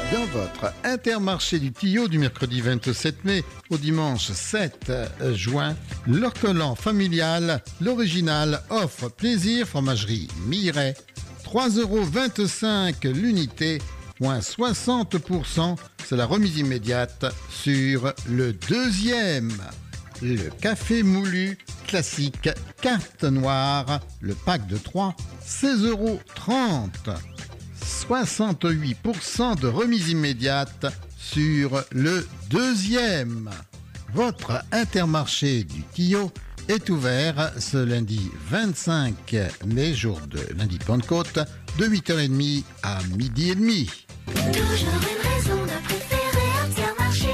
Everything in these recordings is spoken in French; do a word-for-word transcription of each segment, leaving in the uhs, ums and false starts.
Dans votre Intermarché du Tillot du mercredi vingt-sept mai au dimanche sept juin, l'Ortolan familial, l'original offre plaisir fromagerie Miret, trois euros vingt-cinq l'unité, moins soixante pour cent, c'est la remise immédiate sur le deuxième. Le café moulu classique carte noire, le pack de trois, seize euros trente. soixante-huit pour cent de remise immédiate sur le deuxième. Votre Intermarché du Tillot est ouvert ce lundi vingt-cinq mai, jour de lundi de Pentecôte, de huit heures trente à midi et demi. Toujours une raison de préférer Intermarché.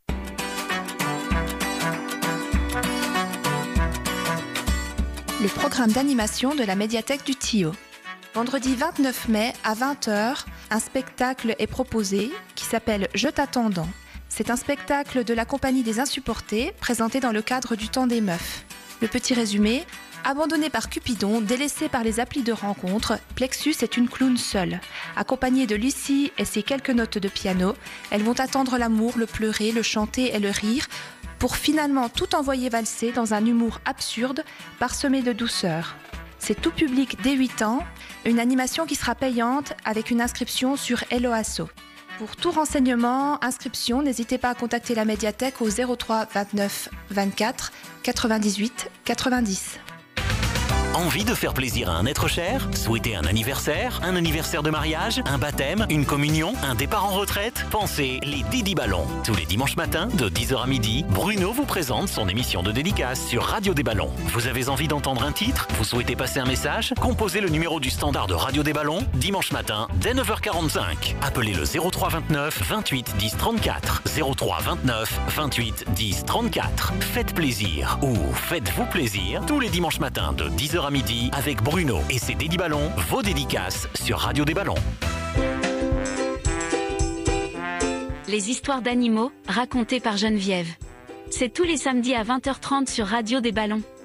Le programme d'animation de la médiathèque du Tillot. Vendredi vingt-neuf mai à vingt heures, un spectacle est proposé qui s'appelle Je t'attendant. C'est un spectacle de la Compagnie des Insupportés présenté dans le cadre du Temps des Meufs. Le petit résumé: abandonnée par Cupidon, délaissée par les applis de rencontre, Plexus est une clown seule. Accompagnée de Lucie et ses quelques notes de piano, elles vont attendre l'amour, le pleurer, le chanter et le rire, pour finalement tout envoyer valser dans un humour absurde, parsemé de douceur. C'est tout public dès huit ans, une animation qui sera payante avec une inscription sur Hello Asso. Pour tout renseignement, inscription, n'hésitez pas à contacter la médiathèque au zéro trois vingt-neuf vingt-quatre quatre-vingt-dix-huit quatre-vingt-dix. Envie de faire plaisir à un être cher? Souhaiter un anniversaire? Un anniversaire de mariage? Un baptême? Une communion? Un départ en retraite? Pensez les Didi Ballons. Tous les dimanches matins, de dix heures à midi, Bruno vous présente son émission de dédicace sur Radio des Ballons. Vous avez envie d'entendre un titre? Vous souhaitez passer un message? Composez le numéro du standard de Radio des Ballons, dimanche matin, dès neuf heures quarante-cinq. Appelez le zéro trois vingt-neuf vingt-huit dix trente-quatre. zéro trois vingt-neuf vingt-huit dix trente-quatre. Faites plaisir ou faites-vous plaisir tous les dimanches matins de dix heures à midi avec Bruno et ses Didi Ballons, vos dédicaces sur Radio des Ballons. Les histoires d'animaux racontées par Geneviève. C'est tous les samedis à vingt heures trente sur Radio des Ballons.